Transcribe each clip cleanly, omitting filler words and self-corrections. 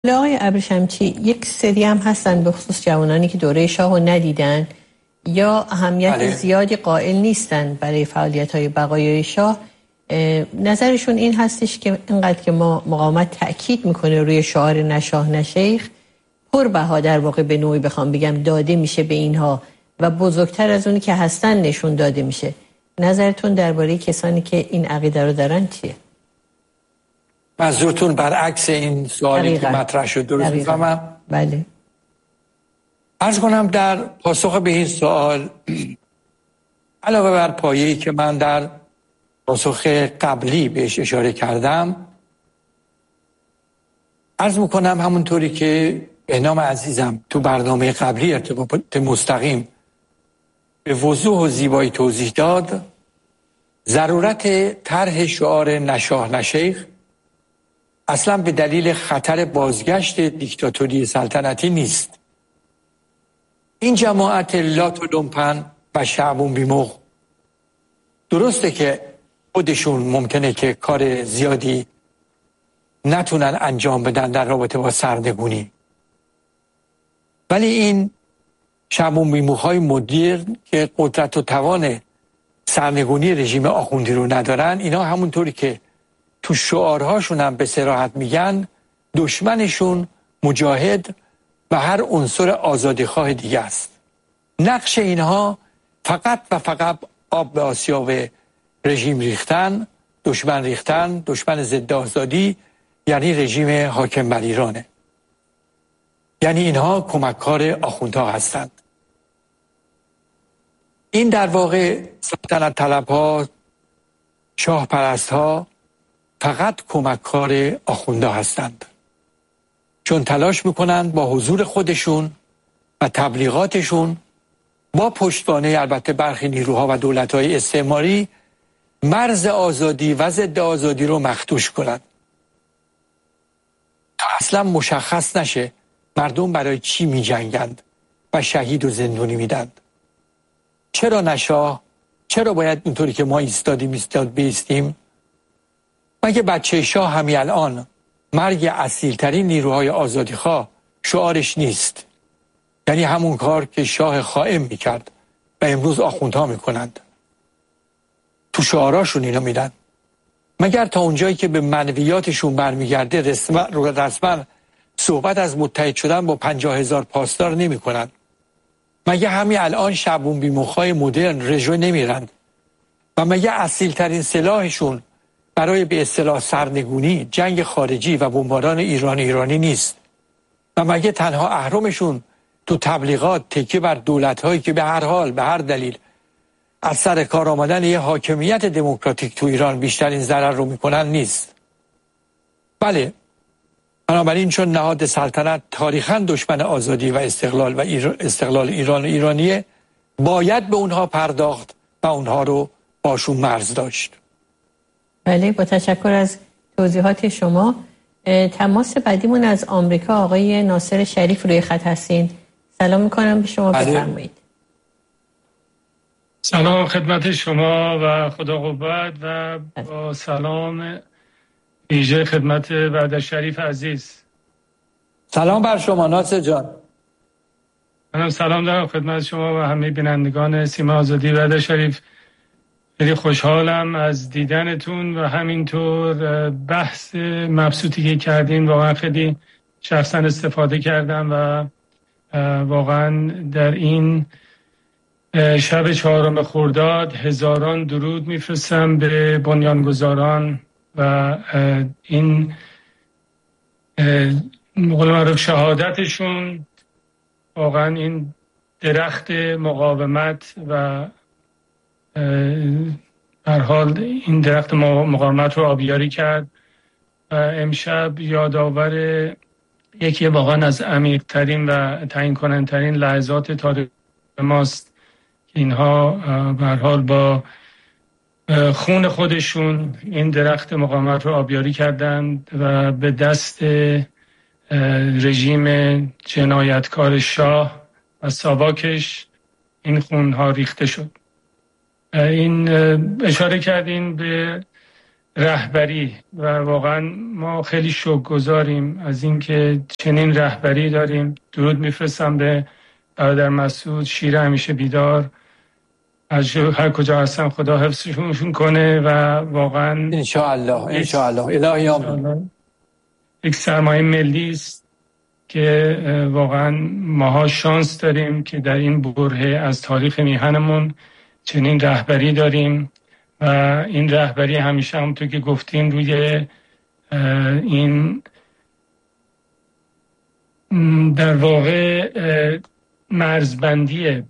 آقای ابریشمچی، یک سری هم هستن به خصوص جوانانی که دوره شاه رو ندیدن یا اهمیت زیادی قائل نیستن برای فعالیت‌های بقایای شاه. نظرشون این هستش که اینقدر که ما مقاومت تأکید میکنه روی شعار نشاه نشیخ، پربها در واقع به نوعی بخوام بگم داده میشه به اینها و بزرگتر از اونی که هستن نشون داده میشه. نظرتون درباره کسانی که این عقیده رو دارن چیه؟ منظورتون برعکس این سوالی که مطرح شد، درست میفهمم؟ بله. عرض کنم در پاسخ به این سوال، علاوه بر پایه‌ای که من در پاسخ قبلی بهش اشاره کردم، عرض میکنم همونطوری که بهنام عزیزم تو برنامه قبلی ارتباط مستقیم به وضوح و زیبایی توضیح داد، ضرورت طرح شعار نشاه نشیخ اصلا به دلیل خطر بازگشت دیکتاتوری سلطنتی نیست. این جماعت لات و لومپن و شعبون بیمخ درسته که خودشون ممکنه که کار زیادی نتونن انجام بدن در رابطه با سرنگونی، ولی این شعبون بیمخ‌های مدرن که قدرت و توان سرنگونی رژیم آخوندی رو ندارن، اینا همونطوری که تو شعارهاشون هم به صراحت میگن دشمنشون مجاهد و هر عنصر آزادیخواه دیگه است. نقش اینها فقط و فقط آب به آسیاب رژیم ریختن، دشمن ضد آزادی، یعنی رژیم حاکم بر ایرانه. یعنی اینها کمککار آخوندها هستند. این در واقع سلطنت طلبها، شاه پرستها فقط کمککار آخوندها هستند، چون تلاش میکنند با حضور خودشون و تبلیغاتشون با پشتوانه البته برخی نیروها و دولت‌های استعماری مرز آزادی و ضد آزادی رو مخدوش کنند تا اصلا مشخص نشه مردم برای چی می جنگند و شهید و زندونی میدند. چرا نشاه؟ چرا باید اینطوری که ما ایستادیم بیستیم؟ مگه بچه شاه همین الان مرگ اصیلترین نیروهای آزادیخواه شعارش نیست؟ یعنی همون کار که شاه خائن میکرد و امروز آخوندها میکنند، تو شعاراشون اینو میدن. مگر تا اونجایی که به منویاتشون برمیگرده رسما صحبت از متحد شدن با 50,000 پاسدار نمی کنند؟ مگه همین الان شعبون بیمخ‌های مدرن رژو نمیرند؟ و مگه اصیلترین سلاحشون برای به اصطلاح سرنگونی جنگ خارجی و بمباران ایرانی نیست؟ و مگه تنها اهرمشون تو تبلیغات تکیه بر دولت‌هایی که به هر حال به هر دلیل از سر کار آمدن یه حاکمیت دموکراتیک تو ایران بیشترین ضرر رو میکنن نیست؟ بله، بنابراین چون نهاد سلطنت تاریخاً دشمن آزادی و استقلال ایران و ایرانیه، باید به اونها پرداخت و اونها رو باشون مرز داشت. بله، با تشکر از توضیحات شما. تماس بعدیمون از آمریکا، آقای ناصر شریف روی خط هستین. سلام میکنم به شما. بفرمایید. سلام خدمت شما و خدا قوت و با سلام ویژه خدمت وعده شریف عزیز. سلام بر شما ناصر جان. منم سلام دارم خدمت شما و همه بینندگان سیما آزادی وعده شریف. خیلی خوشحالم از دیدنتون و همینطور بحث مبسوطی که کردین. واقعا خیلی شخصا استفاده کردم و واقعا در این شب 4 خرداد هزاران درود میفرستم به بنیانگذاران و این مقول معروف شهادتشون واقعا این درخت مقاومت و هر حال این درخت مقاومت رو آبیاری کرد و امشب یادآور یکی واقعا از عمیق‌ترین و تعیین کننده‌ترین لحظات تاریخ ماست که اینها به هر حال با خون خودشون این درخت مقاومت رو آبیاری کردند و به دست رژیم جنایتکار شاه و ساواکش این خونها ریخته شد. این اشاره کردین به رهبری و واقعا ما خیلی شکرگزاریم از اینکه چنین رهبری داریم. درود میفرستم به برادر مسعود، شیر همیشه بیدار، از هر کجا هستن خدا حفظشون کنه و واقعا انشاءالله الهی آمین. یک سرمایه ملی است که واقعا ماها شانس داریم که در این برهه از تاریخ میهنمون چنین رهبری داریم و این رهبری همیشه همونطور که گفتیم روی این در واقع مرزبندیه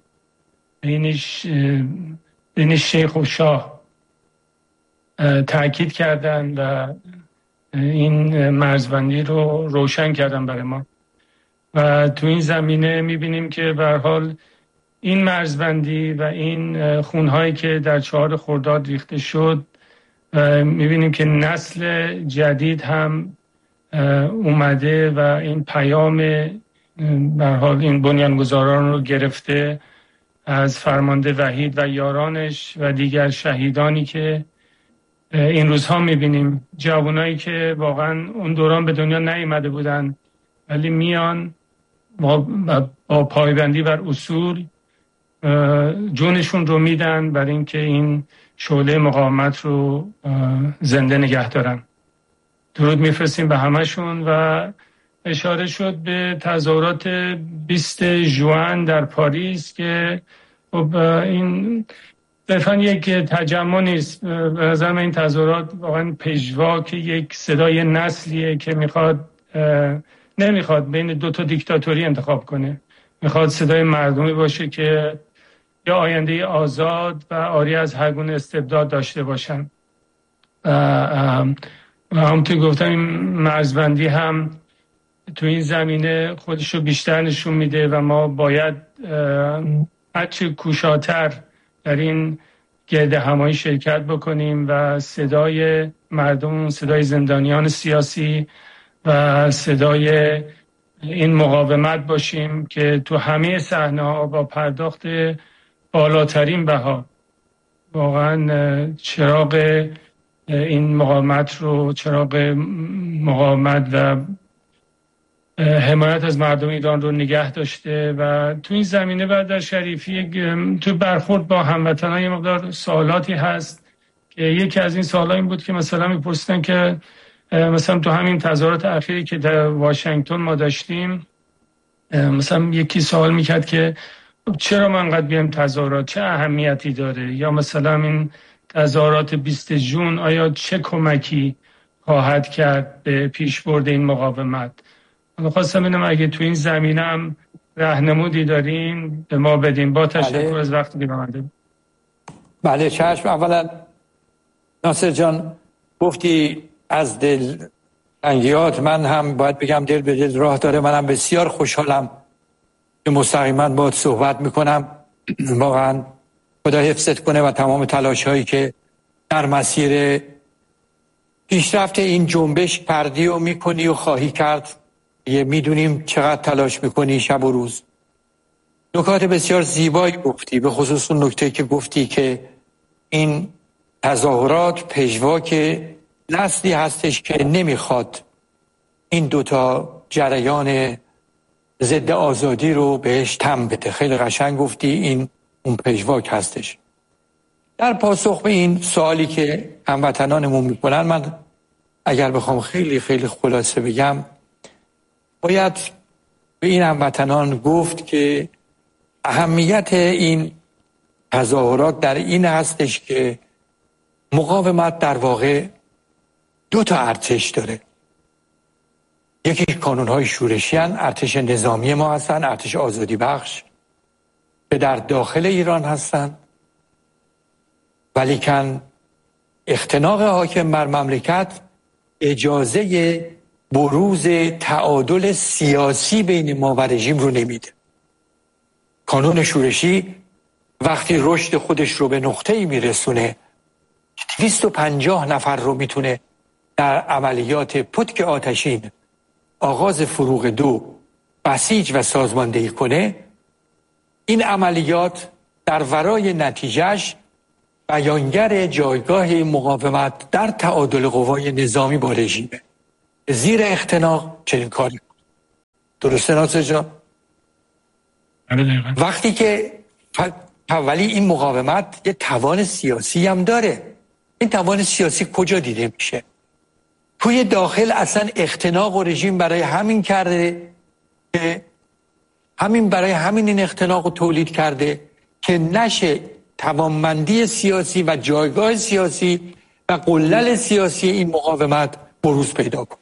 بین شیخ و شاه تأکید کردن و این مرزبندی رو روشن کردن برای ما و تو این زمینه میبینیم که به هر حال این مرزبندی و این خونهایی که در 4 خرداد ریخته شد میبینیم که نسل جدید هم اومده و این پیام به هر حال این بنیانگذاران رو گرفته از فرمانده وحید و یارانش و دیگر شهیدانی که این روزها میبینیم، جوانایی که واقعا اون دوران به دنیا نیامده بودن ولی میان با پایبندی بر اصول جونشون رو میدن برای اینکه این شعله مقاومت رو زنده نگه دارن. درود میفرستیم به همشون و اشاره شد به تظاهرات 20 ژوئن در پاریس که این صرفاً یک تجمع نیست. به نظر من این تظاهرات واقعا پژواک یک صدای نسلیه که نمیخواد بین 2 دیکتاتوری انتخاب کنه، میخواد صدای مردمی باشه که یا آینده آزاد و عاری از هر گونه استبداد داشته باشن. و همونطور گفتم این مرزبندی هم تو این زمینه خودش رو بیشتر نشون میده و ما باید هرچه کوشاتر در این گرد همایی شرکت بکنیم و صدای مردم، صدای زندانیان سیاسی و صدای این مقاومت باشیم که تو همه صحنه‌ها با پرداخت بالاترین بها واقعا چراغ این مقاومت و حمایت از مردم ایران رو نگه داشته. و تو این زمینه برادر شریفی تو برخورد با هموطنان یه مقدار سوالاتی هست که یکی از این سوالا این بود که مثلا میپرسیدن که مثلا تو همین تظاهرات اخیری که در واشنگتن ما داشتیم، مثلا یکی سوال میکرد که چرا ما انقدر بیایم تظاهرات، چه اهمیتی داره، یا مثلا این تظاهرات 20 ژوئن آیا چه کمکی خواهد کرد به پیشبرد این مقاومت. من خواستم اینم اگه تو این زمینه هم راهنمودی دارین به ما بدین. با تشکر از وقتی که به من دادین. بله چشم. اولا ناصر جان گفتی از دل تنگیات، من هم باید بگم دل به دل راه داره. منم بسیار خوشحالم که مستقیما باهات صحبت میکنم. واقعا خدا حفظت کنه و تمام تلاش هایی که در مسیر پیشرفت این جنبش کردی و میکنی و خواهی کرد، میدونیم چقدر تلاش میکنی شب و روز. نکات بسیار زیبایی گفتی، به خصوص اون نکته که گفتی که این تظاهرات پژواک نسلی هستش که نمیخواد این 2 جریان ضد آزادی رو بهش تم بده. خیلی قشنگ گفتی، این اون پژواک هستش. در پاسخ به این سوالی که هموطنانمون میکنن، من اگر بخوام خیلی خیلی خلاصه بگم، باید به این هموطنان گفت که اهمیت این تظاهرات در این هستش که مقاومت در واقع 2 ارتش داره. یکی کانون‌های شورشی هستند، ارتش نظامی ما هستند، ارتش آزادی بخش که در داخل ایران هستند، ولیکن اختناق حاکم بر مملکت اجازه بروز تعادل سیاسی بین ما و رژیم رو نمیده. کانون شورشی وقتی رشد خودش رو به نقطه‌ای میرسونه 250 نفر رو میتونه در عملیات پتک آتشین آغاز فروغ 2 بسیج و سازماندهی کنه، این عملیات در ورای نتیجهش بیانگر جایگاه مقاومت در تعادل قوای نظامی با رژیمه. زیر اختناق چنین کاری. درسته ناصر جان؟ وقتی که ولی این مقاومت یه توان سیاسی هم داره. این توان سیاسی کجا دیده میشه؟ توی داخل اصلا اختناق و رژیم برای همین کرده که همین این اختناق رو تولید کرده که نشه توانمندی سیاسی و جایگاه سیاسی و قلل سیاسی این مقاومت بروز پیدا کنه.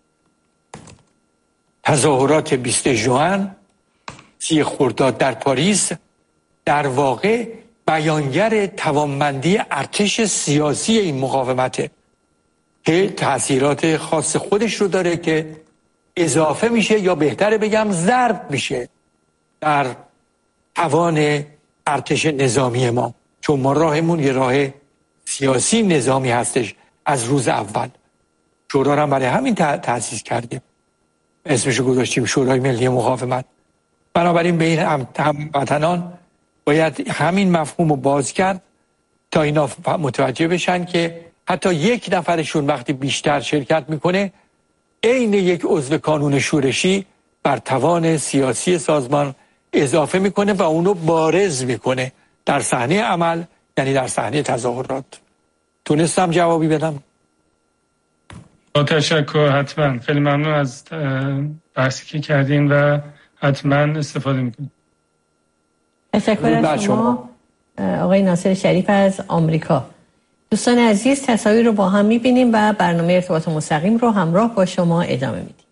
تظاهرات 20 ژوئن 30 خرداد در پاریس در واقع بیانگر توانمندی ارتش سیاسی این مقاومته که تأثیرات خاص خودش رو داره که اضافه میشه یا بهتره بگم ضرب میشه در توان ارتش نظامی ما، چون ما راهمون یه راه سیاسی نظامی هستش. از روز اول شورا رو برای همین تأسیس کردیم، اسمشو گذاشتیم شورای ملی مقاومت. بنابراین به این هموطنان باید همین مفهوم رو باز کرد تا اینا متوجه بشن که حتی یک نفرشون وقتی بیشتر شرکت میکنه عین یک عضو کانون شورشی بر توان سیاسی سازمان اضافه میکنه و اونو بارز میکنه در صحنه عمل، یعنی در صحنه تظاهرات. تونستم جوابی بدم؟ با تشکر. حتما خیلی ممنون از بحثی که کردین و حتما استفاده میکنیم. تشکر از شما آقای ناصر شریف از آمریکا. دوستان عزیز، تصاویر رو با هم میبینیم و برنامه ارتباط مستقیم رو همراه با شما ادامه میدیم.